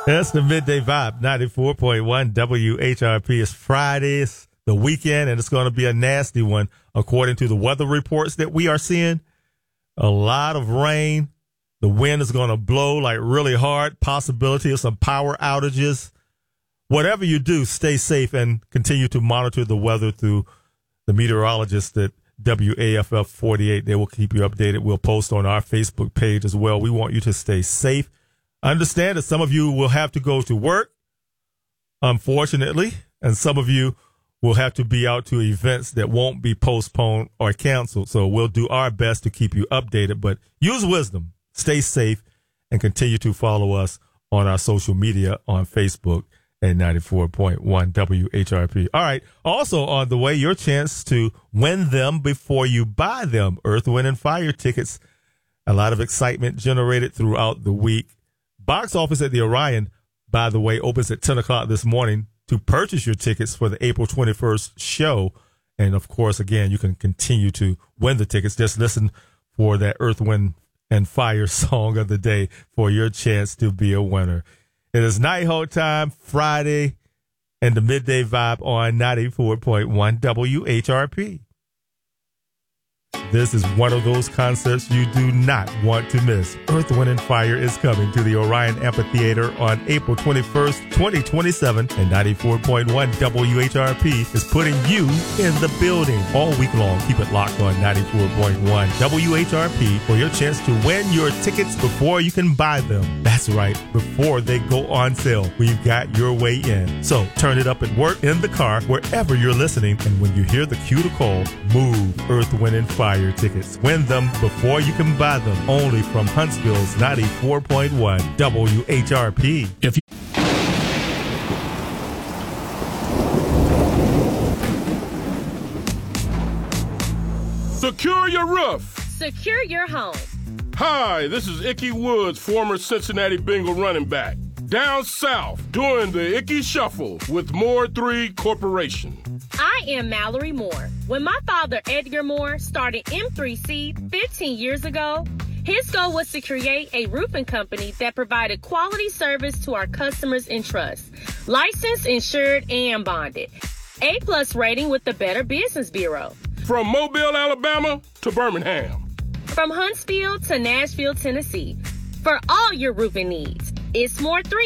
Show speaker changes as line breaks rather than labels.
That's the Midday Vibe, 94.1 WHRP. It's Friday, it's the weekend, and it's going to be a nasty one, according to the weather reports that we are seeing. A lot of rain. The wind is going to blow like really hard. Possibility of some power outages. Whatever you do, stay safe and continue to monitor the weather through the meteorologists at WAFF 48. They will keep you updated. We'll post on our Facebook page as well. We want you to stay safe. I understand that some of you will have to go to work, unfortunately, and some of you will have to be out to events that won't be postponed or canceled. So we'll do our best to keep you updated, but use wisdom, stay safe, and continue to follow us on our social media on Facebook at 94.1 WHRP. All right. Also on the way, your chance to win them before you buy them. Earth, Wind, and Fire tickets. A lot of excitement generated throughout the week. Box office at the Orion, by the way, opens at 10 o'clock this morning to purchase your tickets for the April 21st show. And, of course, again, you can continue to win the tickets. Just listen for that Earth, Wind, and Fire song of the day for your chance to be a winner. It is Night Hold time, Friday, and the Midday Vibe on 94.1 WHRP. This is one of those concerts you do not want to miss. Earth, Wind, and Fire is coming to the Orion Amphitheater on April 21st, 2027, and 94.1 WHRP is putting you in the building all week long. Keep it locked on 94.1 WHRP for your chance to win your tickets before you can buy them. That's right, before they go on sale. We've got your way in. So turn it up at work, in the car, wherever you're listening, and when you hear the cue to call, move. Earth, Wind, and Fire tickets. Win them before you can buy them. Only from Huntsville's 94.1 WHRP.
Secure your roof.
Secure your home.
Hi, this is Ickey Woods, former Cincinnati Bengal running back. Down south, doing the Ickey Shuffle with Moore 3 Corporation.
I am Mallory Moore. When my father, Edgar Moore, started M3C 15 years ago, his goal was to create a roofing company that provided quality service to our customers in trust. Licensed, insured, and bonded. A+ rating with the Better Business Bureau.
From Mobile, Alabama to Birmingham.
From Huntsville to Nashville, Tennessee. For all your roofing needs, it's Moore 3